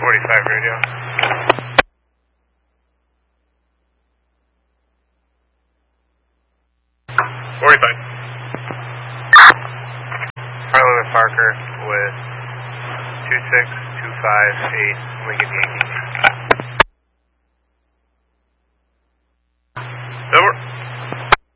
245 radio. Harlan Parker with 26258 Lincoln Yankee.